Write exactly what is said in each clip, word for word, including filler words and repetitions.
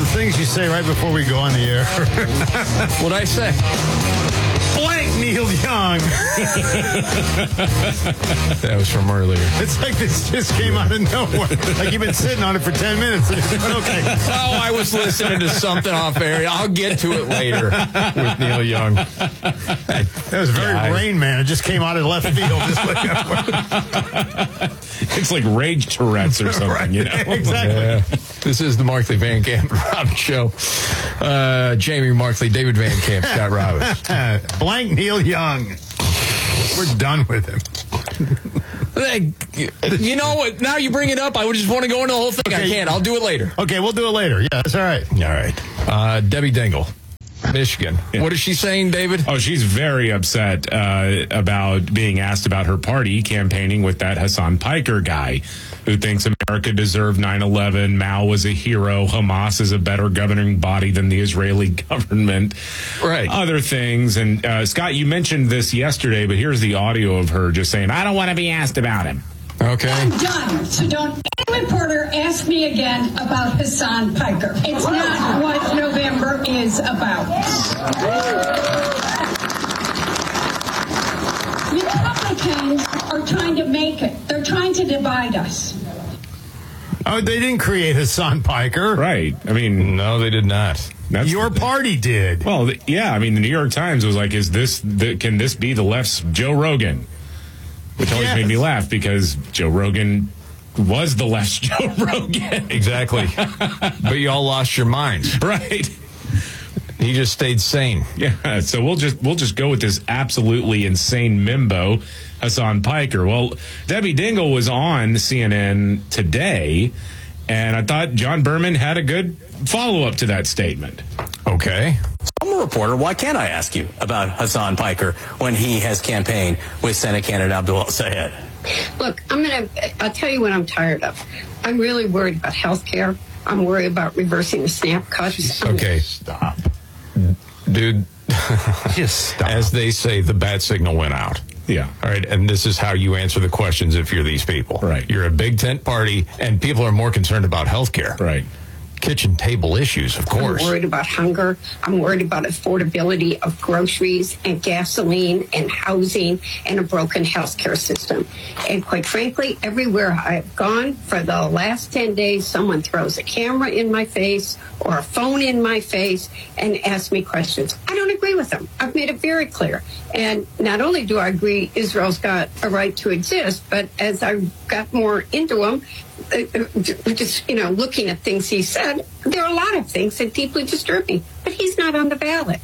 things you say right before we go on the air. What'd I say? Blank Neil Young. That was from earlier. It's like this just came out of nowhere. Like you've been sitting on it for ten minutes. But okay. Oh, I was listening to something off air. I'll get to it later with Neil Young. That was very Guy. Rain Man. It just came out of left field. Just like It's like rage Tourette's or something, right. you know? Exactly. Yeah. This is the Markley Van Camp Robbins Show. Uh, Jamie Markley, David Van Camp, Scott Robbins. Blank Neil Young. We're done with him. You know what? Now you bring it up. I would just want to go into the whole thing. Okay. I can't. I'll do it later. Okay, we'll do it later. Yeah, that's all right. All right. Uh, Debbie Dingle, Michigan. Yeah. What is she saying, David? Oh, she's very upset uh, about being asked about her party campaigning with that Hassan Piker guy who thinks America deserved nine eleven, Mao was a hero, Hamas is a better governing body than the Israeli government, Right. other things. And uh, Scott, you mentioned this yesterday, but here's the audio of her just saying, I don't want to be asked about him. Okay. I'm done. So don't any reporter ask me again about Hassan Piker. It's not what November is about. Republicans are trying to make it. They're trying to divide us. Oh, they didn't create Hassan Piker. Right. I mean, No, they did not. that's Your party did. Well, th- yeah. I mean, the New York Times was like, "Is this? The, can this be the left's Joe Rogan?" Which always Yes. made me laugh because Joe Rogan was the left's Joe Rogan. Exactly. But you all lost your minds. Right. He just stayed sane. Yeah. So we'll just we'll just go with this absolutely insane mimbo, Hassan Piker. Well, Debbie Dingle was on C N N today, and I thought John Berman had a good follow up to that statement. Okay. I'm a reporter. Why can't I ask you about Hassan Piker when he has campaigned with Senate candidate Abdul Sayed? Look, I'm going to, I'll tell you what I'm tired of. I'm really worried about health care. I'm worried about reversing the SNAP cuts. Okay. Stop. Dude, Just stop. as they say, the bat signal went out. Yeah. All right. And this is how you answer the questions if you're these people. Right. You're a big tent party, and people are more concerned about health care. Right. Kitchen table issues, of course. I'm worried about hunger. I'm worried about affordability of groceries and gasoline and housing and a broken healthcare system. And quite frankly, everywhere I've gone for the last ten days, someone throws a camera in my face or a phone in my face and asks me questions. I don't agree with them. I've made it very clear. And not only do I agree Israel's got a right to exist, but as I got more into him, uh, just, you know, looking at things he said, there are a lot of things that deeply disturb me. But he's not on the ballot.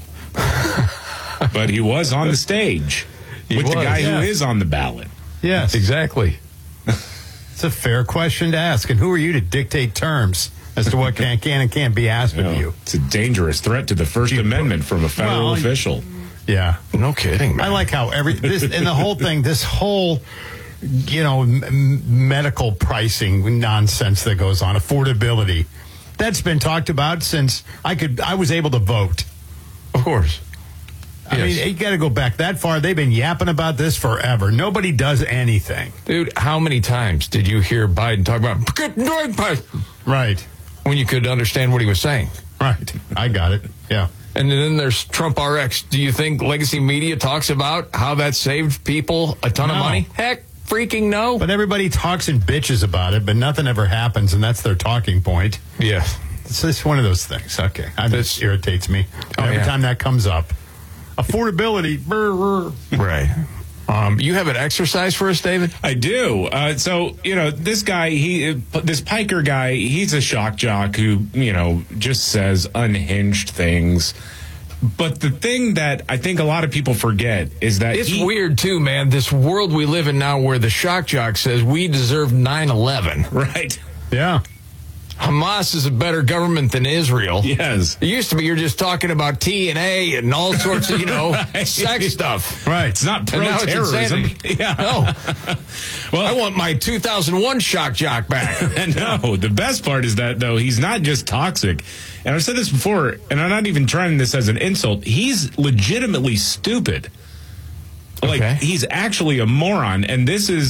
But he was on the stage He with the was, guy yeah. who is on the ballot. Yes. Exactly. It's a fair question to ask. And who are you to dictate terms as to what can, can and can't be asked You know, of you? It's a dangerous threat to the First Amendment from a federal Well, official. Yeah. No kidding, man. I like how every this and the whole thing, this whole, you know, m- medical pricing nonsense that goes on, affordability, that's been talked about since I could, I was able to vote. Of course. I Yes. mean, you got to go back that far. They've been yapping about this forever. Nobody does anything. Dude, how many times did you hear Biden talk about Right. when you could understand what he was saying? Right. I got it. Yeah. And then there's Trump R X. Do you think legacy media talks about how that saved people a ton of No. money? Heck, freaking no. But everybody talks and bitches about it, but nothing ever happens, and that's their talking point. Yeah. It's just one of those things. Okay. I This- this irritates me. Oh, Every yeah. time that comes up. Affordability. Brr, brr. Right. Um, you have an exercise for us, David? I do. Uh, so, you know, this guy, he, this Piker guy, he's a shock jock who, you know, just says unhinged things. But the thing that I think a lot of people forget is that It's he, weird, too, man. This world we live in now where the shock jock says we deserve nine eleven. Right. Yeah. Hamas is a better government than Israel. Yes. It used to be you're just talking about T N A and all sorts of, you know, Right. sex stuff. Right. It's not And now it's pro-terrorism. insanity. Yeah. No. Well, I want my two thousand one shock jock back. no, the best part is that, though, he's not just toxic. And I've said this before, and I'm not even trying this as an insult. He's legitimately stupid. Like, Okay. he's actually a moron. And this is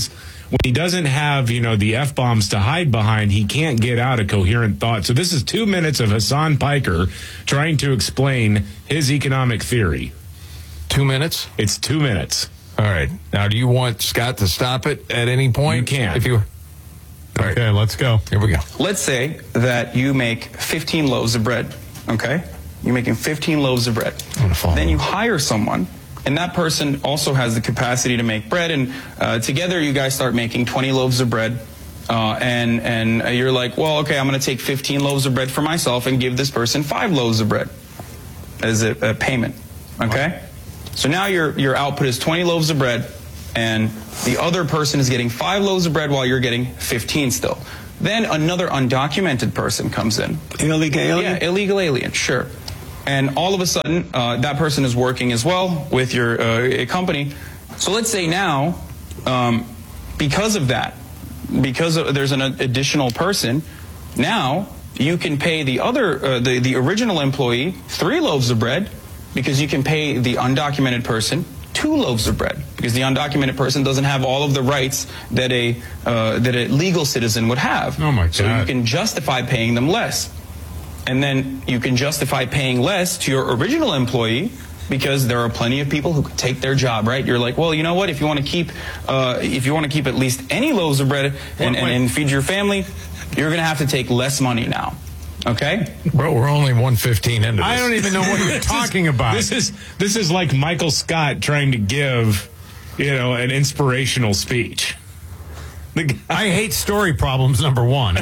when he doesn't have, you know, the F-bombs to hide behind, he can't get out a coherent thought. So this is two minutes of Hasan Piker trying to explain his economic theory. Two minutes? It's two minutes. All right. Now, do you want Scott to stop it at any point? You can. If you. All right. Okay, let's go. Here we go. Let's say that you make fifteen loaves of bread, okay? You're making fifteen loaves of bread. I'm gonna follow. Then you hire someone, and that person also has the capacity to make bread, and uh, together you guys start making twenty loaves of bread. Uh, and and you're like, well, okay, I'm going to take fifteen loaves of bread for myself and give this person five loaves of bread as a, a payment, okay? So now your your output is twenty loaves of bread, and the other person is getting five loaves of bread while you're getting fifteen still. Then another undocumented person comes in. Illegal alien? Yeah, illegal alien, sure. And all of a sudden, uh, that person is working as well with your uh, company. So let's say now, um, because of that, because of, there's an additional person, now you can pay the other, uh, the, the original employee three loaves of bread, because you can pay the undocumented person two loaves of bread, because the undocumented person doesn't have all of the rights that a uh, that a legal citizen would have. Oh my God. So you can justify paying them less. And then you can justify paying less to your original employee, because there are plenty of people who could take their job, right? You're like, well, you know what? If you want to keep, uh, if you want to keep at least any loaves of bread and, and, and feed your family, you're going to have to take less money now. Okay? Bro, we're only one fifteen into this. I don't even know what you're talking about. This is this is like Michael Scott trying to give, you know, an inspirational speech. The guy, I hate story problems, number one. I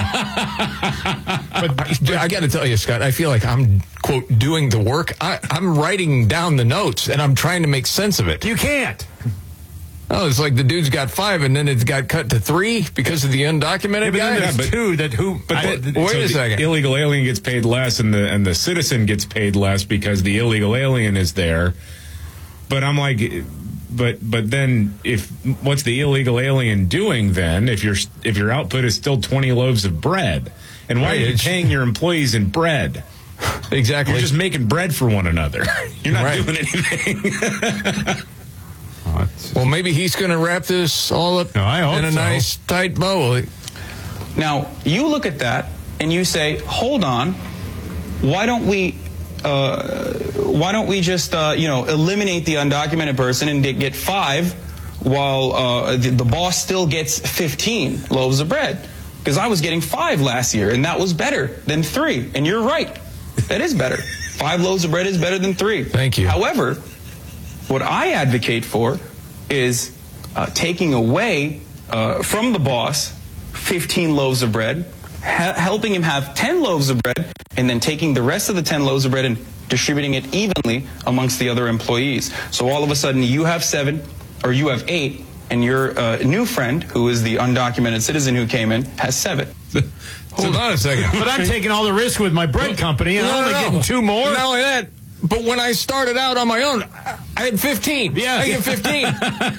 hate them. But, but I got to tell you, Scott, I feel like I'm, quote, doing the work. I, I'm writing down the notes, and I'm trying to make sense of it. You can't. Oh, it's like the dude's got five, and then it's got cut to three because of the undocumented But guy? then there's but- two that who. but I- the- wait so a the second. illegal alien gets paid less, and the and the citizen gets paid less because the illegal alien is there. But I'm like, but but then if what's the illegal alien doing then? If your if your output is still twenty loaves of bread, and why Right, are you it's- paying your employees in bread? Exactly. You're just making bread for one another. You're not Right. doing anything. Well, maybe he's going to wrap this all up No, I hope in a so. nice, tight bow. Now, you look at that and you say, hold on, why don't we uh, why don't we just uh, you know eliminate the undocumented person and get five while uh, the, the boss still gets fifteen loaves of bread? Because I was getting five last year, and that was better than three. And you're right, that is better. Five loaves of bread is better than three. Thank you. However, what I advocate for is uh, taking away uh, from the boss fifteen loaves of bread, ha- helping him have ten loaves of bread, and then taking the rest of the ten loaves of bread and distributing it evenly amongst the other employees. So all of a sudden you have seven, or you have eight, and your uh, new friend, who is the undocumented citizen who came in, has seven. Hold on a second. But I'm taking all the risk with my bread company, and No, I'm only no, no. getting two more. Not only that, but when I started out on my own, I had fifteen. Yeah. I get fifteen.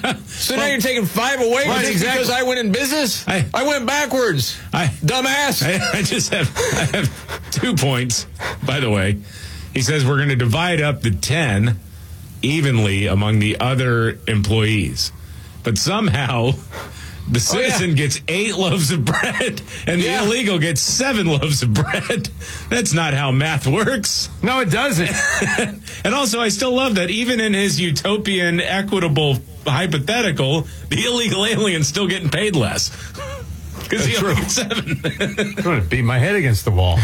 So now you're taking five away Right, just exactly. because I went in business? I- I, went backwards. I- Dumbass. I, I just have, I have two points, by the way. He says we're going to divide up the ten evenly among the other employees. But somehow the citizen gets eight loaves of bread and Yeah. the illegal gets seven loaves of bread. That's not how math works. No, it doesn't. And also, I still love that even in his utopian, equitable hypothetical, the illegal alien's still getting paid less. Because he only gets seven. I'm going to beat my head against the wall.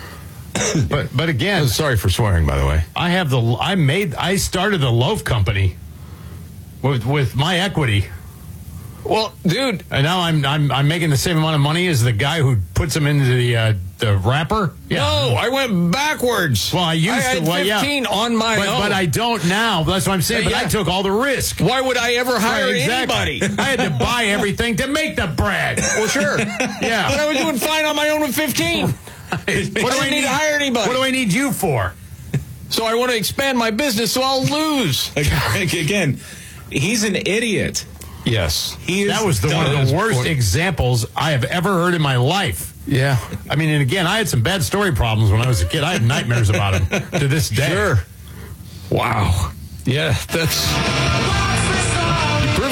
But but again, Sorry for swearing, by the way. I have the I made I started the loaf company with with my equity, Well, dude, and now I'm I'm I'm making the same amount of money as the guy who puts them into the uh, the wrapper. no, I went backwards. Well, I used I had to. Well, yeah. fifteen on my but, own. but I don't now. That's what I'm saying. Yeah, But I yeah. took all the risk. Why would I ever hire Right, exactly. anybody? I had to buy everything to make the bread. Well, sure. Yeah. But I was doing fine on my own with fifteen. What I didn't need to hire anybody. What do I need you for? So I want to expand my business, so I'll lose. Again, he's an idiot. Yes. He is That was the, one of That's the worst point. examples I have ever heard in my life. Yeah. I mean, and again, I had some bad story problems when I was a kid. I have nightmares about him to this day. Sure. Wow. Yeah, that's... You proved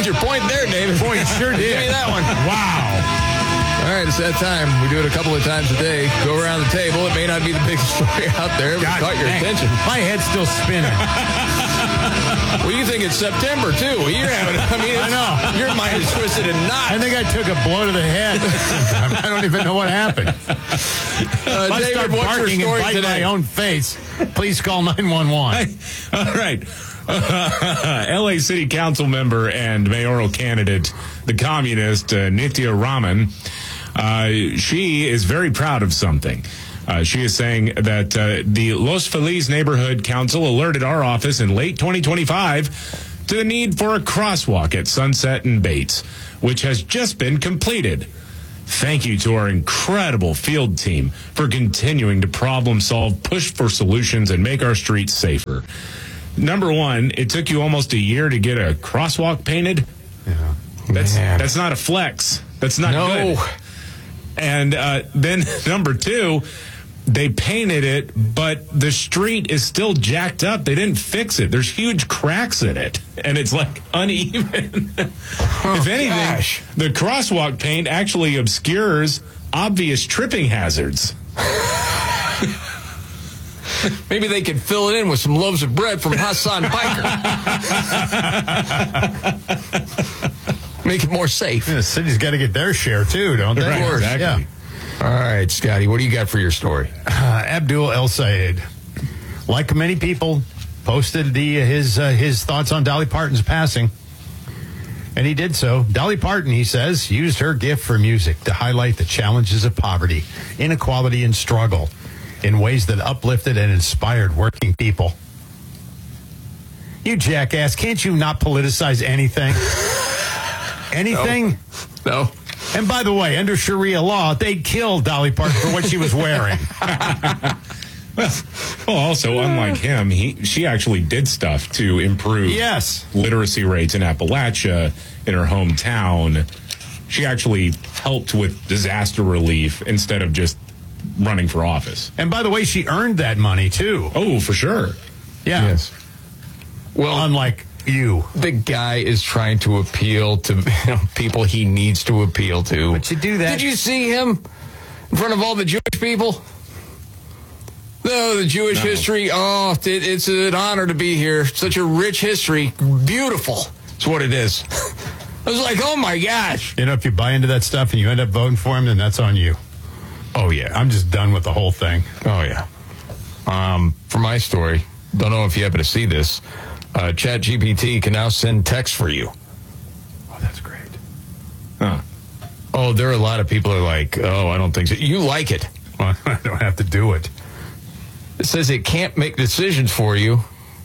earned your point there, David. Boy, you sure did. Give me that one. Wow. All right, it's that time. We do it a couple of times a day. Go around the table. It may not be the biggest story out there, but God, caught your dang. attention. My head's still spinning. Well, you think it's September, too. Well, you're having, I mean, I know. Your mind is twisted in knots. I think I took a blow to the head. I don't even know what happened. Uh, If I David, start what's barking your and story bite today? my own face, please call nine one one. All right. Uh, L A City Council member and mayoral candidate, the communist uh, Nithya Raman, uh, she is very proud of something. Uh, she is saying that uh, the Los Feliz Neighborhood Council alerted our office in late twenty twenty-five to the need for a crosswalk at Sunset and Bates, which has just been completed. Thank you to our incredible field team for continuing to problem solve, push for solutions, and make our streets safer. Number one, it took you almost a year to get a crosswalk painted. Yeah. That's Man. that's not a flex. That's not No. good. And uh, then number two, they painted it, but the street is still jacked up. They didn't fix it. There's huge cracks in it, and it's like uneven. If anything, gosh. the crosswalk paint actually obscures obvious tripping hazards. Maybe they could fill it in with some loaves of bread from Hassan Piker. Make it more safe. Yeah, the city's got to get their share, too, don't they? Right, course, exactly. All right, Scotty, what do you got for your story? Uh, Abdul El Sayed, like many people, posted the his uh, his thoughts on Dolly Parton's passing. And he did so. Dolly Parton, he says, used her gift for music to highlight the challenges of poverty, inequality, and struggle in ways that uplifted and inspired working people. You jackass, can't you not politicize anything? Anything? No. And by the way, under Sharia law, they'd kill Dolly Parton for what she was wearing. Well, also, unlike him, he she actually did stuff to improve Yes. literacy rates in Appalachia, in her hometown. She actually helped with disaster relief instead of just running for office. And by the way, she earned that money, too. Oh, for sure. Yeah. Yes. Well, Unlike you. the guy is trying to appeal to, you know, people he needs to appeal to. But you do that- Did you see him in front of all the Jewish people? No, the Jewish No. history. Oh, it, it's an honor to be here. Such a rich history. Beautiful. That's what it is. I was like, oh my gosh. You know, if you buy into that stuff and you end up voting for him, then that's on you. Oh, yeah. I'm just done with the whole thing. Oh, yeah. Um, for my story, don't know if you happen to see this. Uh, Chat G P T can now send text for you. Oh, that's great. Huh. Oh, there are a lot of people who are like, oh, I don't think so. You like it. Well, I don't have to do it. It says it can't make decisions for you,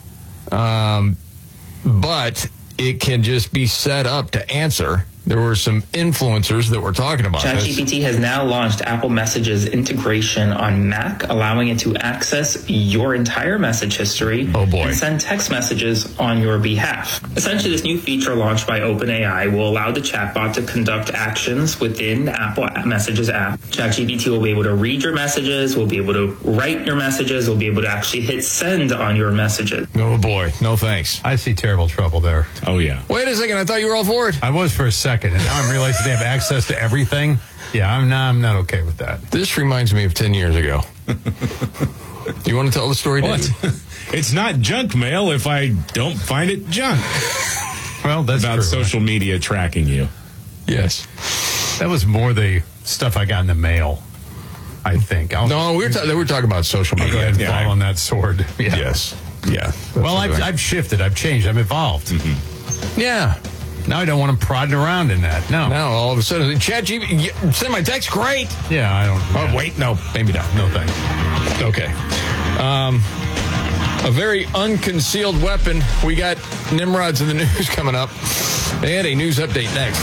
um, but it can just be set up to answer. There were some influencers that were talking about this. ChatGPT has now launched Apple Messages integration on Mac, allowing it to access your entire message history Oh, boy. and send text messages on your behalf. Essentially, this new feature launched by OpenAI will allow the chatbot to conduct actions within the Apple Messages app. ChatGPT will be able to read your messages, will be able to write your messages, will be able to actually hit send on your messages. Oh, boy. No thanks. I see terrible trouble there. Oh, yeah. Wait a second. I thought you were all for it. I was for a second, and now I'm realizing they have access to everything. Yeah, I'm not, I'm not okay with that. This reminds me of ten years ago. Do you want to tell the story, What? Dave? It's not junk mail if I don't find it junk. Well, that's About true. social media tracking you. Yes. That was more the stuff I got in the mail, I think. I'll, No, we were, ta- we were talking about social I'll go media. ahead and Yeah. fall on that sword. Yeah. Yes. Yeah. That's Well, what I've, I- I've shifted. I've changed. I'm evolved. yeah. Now I don't want them prodding around in that. No. Now all of a sudden, Chat G P T, send my text. Great. Yeah, I don't. Oh, yeah. wait. No, maybe not. No thanks. Okay. Um, a very unconcealed weapon. We got Nimrods in the news coming up. And a news update next.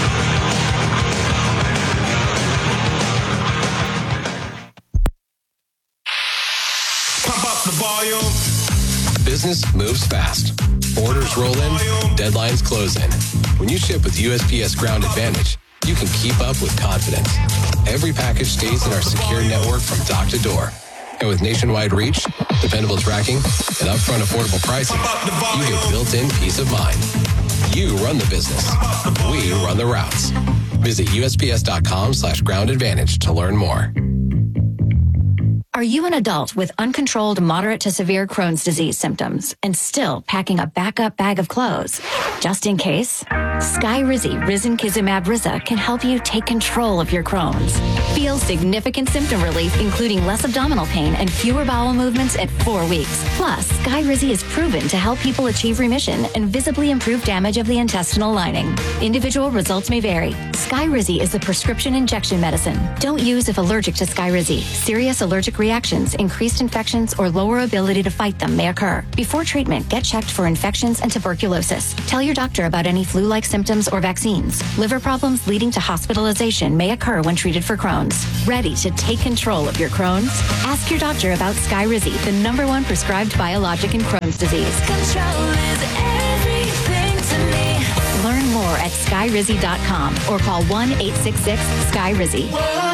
Pump up the volume. Business moves fast. Orders roll in, deadlines close in. When you ship with U S P S Ground Advantage, you can keep up with confidence. Every package stays in our secure network from dock to door. And with nationwide reach, dependable tracking, and upfront affordable pricing, you get built-in peace of mind. You run the business. We run the routes. Visit USPS.com slash ground advantage to learn more. Are you an adult with uncontrolled moderate to severe Crohn's disease symptoms and still packing a backup bag of clothes? Just in case, Skyrizi Risankizumab Riza can help you take control of your Crohn's. Feel significant symptom relief, including less abdominal pain and fewer bowel movements at four weeks. Plus, Skyrizi is proven to help people achieve remission and visibly improve damage of the intestinal lining. Individual results may vary. Skyrizi is a prescription injection medicine. Don't use if allergic to Skyrizi. Serious allergic reactions, increased infections, or lower ability to fight them may occur. Before treatment, get checked for infections and tuberculosis. Tell your doctor about any flu-like symptoms or vaccines. Liver problems leading to hospitalization may occur when treated for Crohn's. Ready to take control of your Crohn's? Ask your doctor about Skyrizi, the number one prescribed biologic in Crohn's disease. Control is everything to me. Learn more at skyrizi dot com or call one eight six six Skyrizi.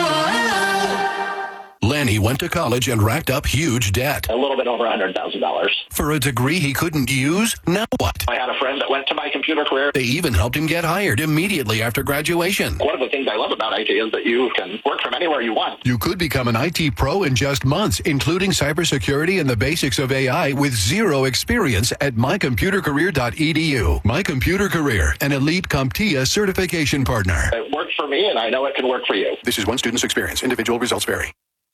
Lenny went to college and racked up huge debt. A little bit over one hundred thousand dollars. For a degree he couldn't use? Now what? I had a friend that went to my computer career. They even helped him get hired immediately after graduation. One of the things I love about I T is that you can work from anywhere you want. You could become an I T pro in just months, including cybersecurity and the basics of A I with zero experience at my computer career dot e d u. My Computer Career, an elite CompTIA certification partner. It worked for me, and I know it can work for you. This is one student's experience. Individual results vary.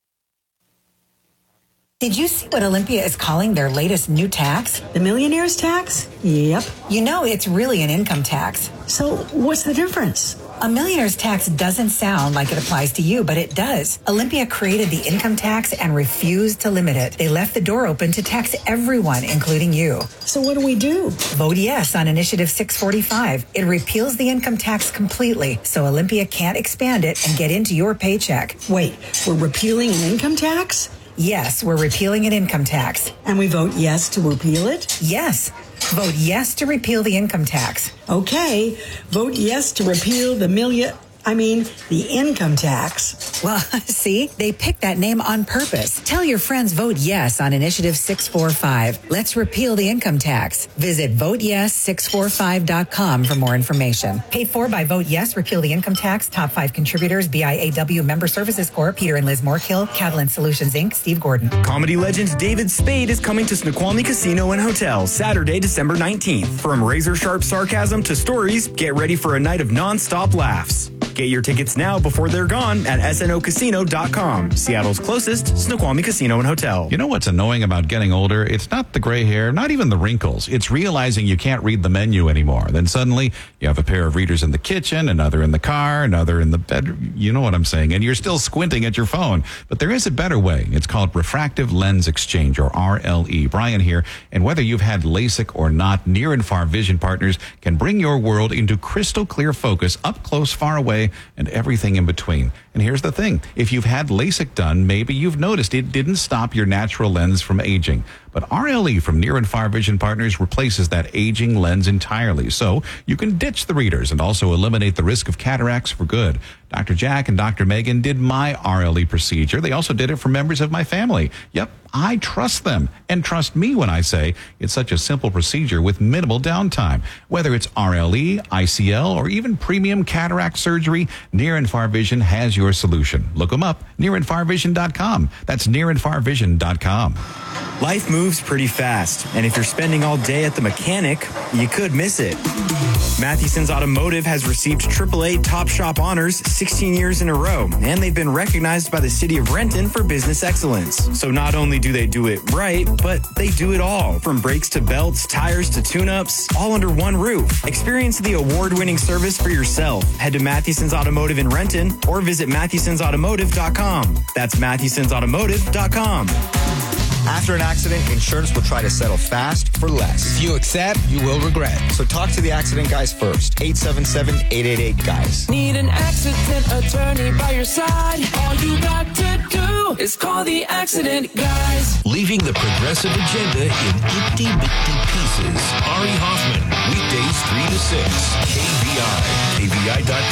Did you see what Olympia is calling their latest new tax? The millionaire's tax? Yep. You know, it's really an income tax. So what's the difference? A millionaire's tax doesn't sound like it applies to you, but it does. Olympia created the income tax and refused to limit it. They left the door open to tax everyone, including you. So what do we do? Vote yes on Initiative six forty-five. It repeals the income tax completely, so Olympia can't expand it and get into your paycheck. Wait, we're repealing an income tax? Yes, we're repealing an income tax. And we vote yes to repeal it? Yes. Vote yes to repeal the income tax. Okay. Vote yes to repeal the million... I mean, the income tax. Well, see, they picked that name on purpose. Tell your friends vote yes on Initiative six forty-five. Let's repeal the income tax. Visit vote yes six forty-five dot com for more information. Paid for by Vote Yes, Repeal the Income Tax. Top five contributors, B I A W Member Services Corp, Peter and Liz Moorkill, Catalan Solutions, Incorporated, Steve Gordon. Comedy legend David Spade is coming to Snoqualmie Casino and Hotel Saturday, December nineteenth. From razor-sharp sarcasm to stories, get ready for a night of non-stop laughs. Get your tickets now before they're gone at S N O casino dot com. Seattle's closest Snoqualmie Casino and Hotel. You know what's annoying about getting older? It's not the gray hair, not even the wrinkles. It's realizing you can't read the menu anymore. Then suddenly you have a pair of readers in the kitchen, another in the car, another in the bedroom. You know what I'm saying? And you're still squinting at your phone. But there is a better way. It's called refractive lens exchange, or R L E. Brian here. And whether you've had LASIK or not, Near and Far Vision Partners can bring your world into crystal clear focus, up close, far away, and everything in between. And here's the thing. If you've had LASIK done, maybe you've noticed it didn't stop your natural lens from aging. But R L E from Near and Far Vision Partners replaces that aging lens entirely. So you can ditch the readers and also eliminate the risk of cataracts for good. Doctor Jack and Doctor Megan did my R L E procedure. They also did it for members of my family. Yep, I trust them. And trust me when I say it's such a simple procedure with minimal downtime. Whether it's R L E, I C L, or even premium cataract surgery, Near and Far Vision has your solution. Look them up, near and far vision dot com. That's near and far vision dot com. Life moves pretty fast, and if you're spending all day at the mechanic, you could miss it. Mathewson's Automotive has received triple A Top Shop honors sixteen years in a row, and they've been recognized by the city of Renton for business excellence. So not only do they do it right, but they do it all. From brakes to belts, tires to tune-ups, all under one roof. Experience the award-winning service for yourself. Head to Mathewson's Automotive in Renton or visit Mathewsons Automotive dot com. That's Mathewsons Automotive dot com. After an accident, insurance will try to settle fast for less. If you accept, you will regret. So talk to the accident guys first. eight seven seven, eight eight eight, guys. Need an accident attorney by your side? All you got to do is call the accident guys. Leaving the progressive agenda in itty-bitty pieces. Ari Hoffman, weekdays three to six. K V I, K V I dot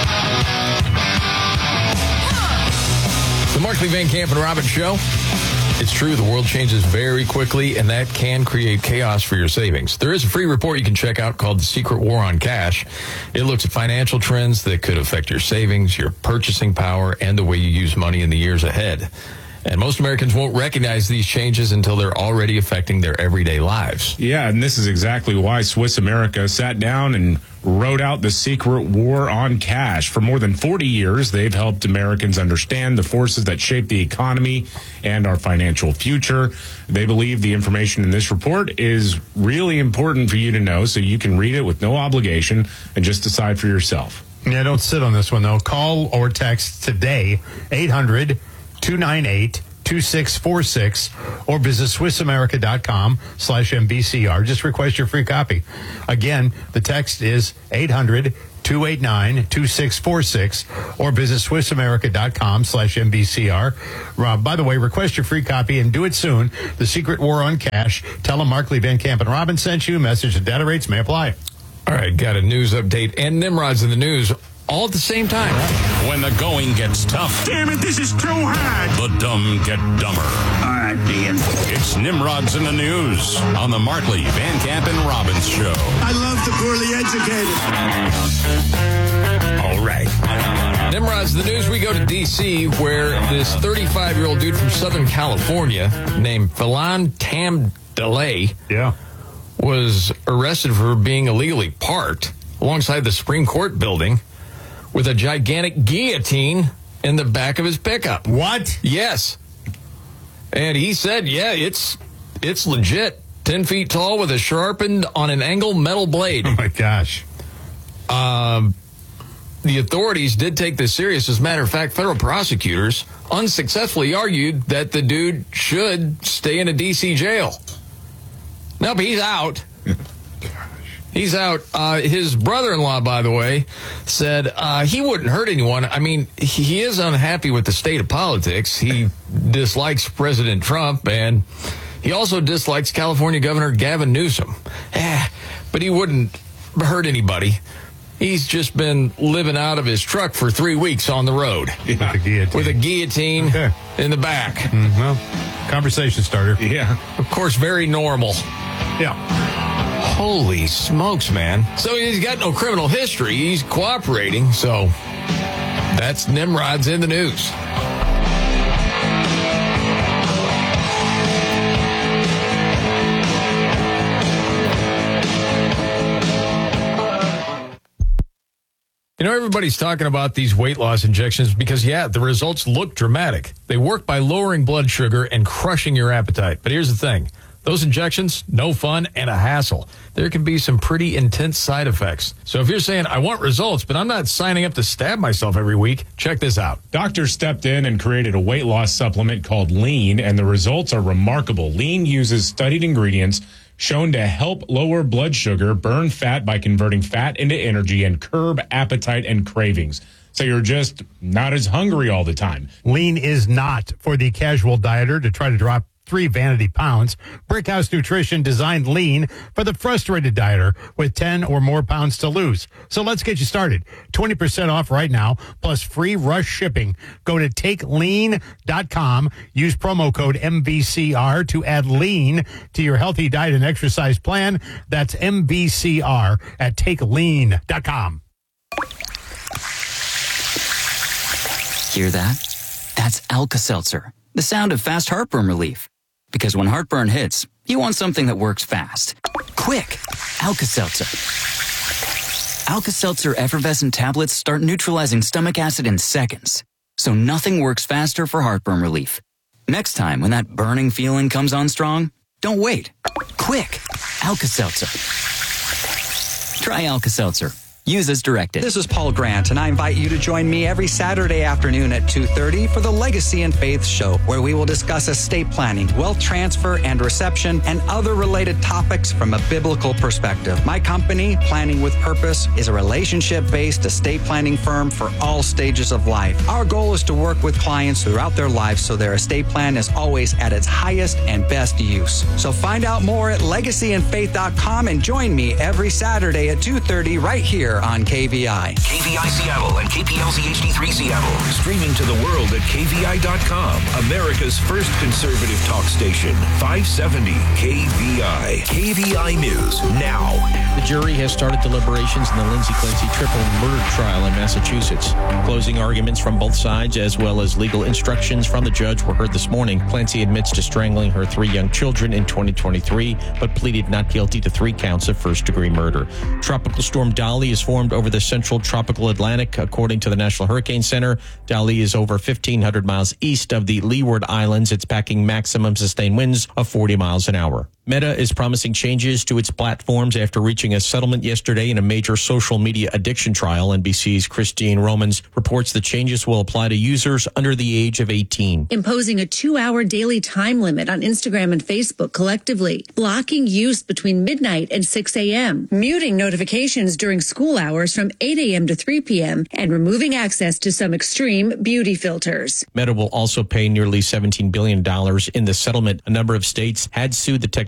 com. The Markley, Van Camp, and Robbins Show. It's true, the world changes very quickly, and that can create chaos for your savings. There is a free report you can check out called The Secret War on Cash. It looks at financial trends that could affect your savings, your purchasing power, and the way you use money in the years ahead. And most Americans won't recognize these changes until they're already affecting their everyday lives. Yeah, and this is exactly why Swiss America sat down and wrote out The Secret War on Cash. For more than forty years, they've helped Americans understand the forces that shape the economy and our financial future. They believe the information in this report is really important for you to know, so you can read it with no obligation and just decide for yourself. Yeah, don't sit on this one, though. Call or text today, eight hundred, two nine eight, two six four six, or visit SwissAmerica.com slash MBCR. Just request your free copy. Again, the text is eight hundred, two eight nine, two six four six, or visit SwissAmerica.com slash MBCR. Rob, by the way, request your free copy and do it soon. The Secret War on Cash. Tell them Markley, Van Camp, and Robin sent you. Message and data rates may apply. All right, got a news update and Nimrod's in the news all at the same time. When the going gets tough. Damn it, this is too hard. The dumb get dumber. All right, Ian. It's Nimrod's in the News on the Markley, Van Camp, and Robbins Show. I love the poorly educated. All right. Nimrod's in the News. We go to D C, where this thirty-five-year-old dude from Southern California named Philan Tamdalay yeah. was arrested for being illegally parked alongside the Supreme Court building with a gigantic guillotine in the back of his pickup. What? Yes. And he said, yeah, it's it's legit. Ten feet tall with a sharpened on an angle metal blade. Oh, my gosh. Um, the authorities did take this serious. As a matter of fact, federal prosecutors unsuccessfully argued that the dude should stay in a D C jail. Nope, he's out. He's out. Uh, his brother-in-law, by the way, said uh, he wouldn't hurt anyone. I mean, he is unhappy with the state of politics. He dislikes President Trump, and he also dislikes California Governor Gavin Newsom. Eh, but he wouldn't hurt anybody. He's just been living out of his truck for three weeks on the road. Yeah. With a guillotine. With a guillotine okay. in the back. Mm, well, conversation starter. Yeah. Of course, very normal. Yeah. Holy smokes, man. So he's got no criminal history. He's cooperating. So that's Nimrod's in the News. You know, everybody's talking about these weight loss injections because, yeah, the results look dramatic. They work by lowering blood sugar and crushing your appetite. But here's the thing. Those injections, no fun and a hassle. There can be some pretty intense side effects. So if you're saying, I want results, but I'm not signing up to stab myself every week, check this out. Doctors stepped in and created a weight loss supplement called Lean, and the results are remarkable. Lean uses studied ingredients shown to help lower blood sugar, burn fat by converting fat into energy, and curb appetite and cravings. So you're just not as hungry all the time. Lean is not for the casual dieter to try to drop three vanity pounds. Brickhouse Nutrition designed Lean for the frustrated dieter with ten or more pounds to lose. So let's get you started. twenty percent off right now, plus free rush shipping. Go to take lean dot com. Use promo code M V C R to add Lean to your healthy diet and exercise plan. That's M V C R at take lean dot com. Hear that? That's Alka-Seltzer, the sound of fast heartburn relief. Because when heartburn hits, you want something that works fast. Quick! Alka-Seltzer. Alka-Seltzer effervescent tablets start neutralizing stomach acid in seconds. So nothing works faster for heartburn relief. Next time when that burning feeling comes on strong, don't wait. Quick! Alka-Seltzer. Try Alka-Seltzer. Use as directed. This is Paul Grant, and I invite you to join me every Saturday afternoon at two thirty for the Legacy and Faith Show, where we will discuss estate planning, wealth transfer and reception, and other related topics from a biblical perspective. My company, Planning with Purpose, is a relationship-based estate planning firm for all stages of life. Our goal is to work with clients throughout their lives so their estate plan is always at its highest and best use. So find out more at legacy and faith dot com and join me every Saturday at two thirty right here here on K V I. K V I Seattle and K P L Z H D three Seattle. Streaming to the world at K V I dot com. America's first conservative talk station. five seventy K V I. K V I News now. The jury has started deliberations in the Lindsay Clancy triple murder trial in Massachusetts. Closing arguments from both sides, as well as legal instructions from the judge, were heard this morning. Clancy admits to strangling her three young children in twenty twenty-three, but pleaded not guilty to three counts of first-degree murder. Tropical storm Dolly is formed over the central tropical Atlantic, according to the National Hurricane Center. Dolly is over fifteen hundred miles east of the Leeward Islands. It's packing maximum sustained winds of forty miles an hour. Meta is promising changes to its platforms after reaching a settlement yesterday in a major social media addiction trial. N B C's Christine Romans reports the changes will apply to users under the age of eighteen. Imposing a two-hour daily time limit on Instagram and Facebook collectively, blocking use between midnight and six a.m., muting notifications during school hours from eight a.m. to three p.m., and removing access to some extreme beauty filters. Meta will also pay nearly seventeen billion dollars in the settlement. A number of states had sued the tech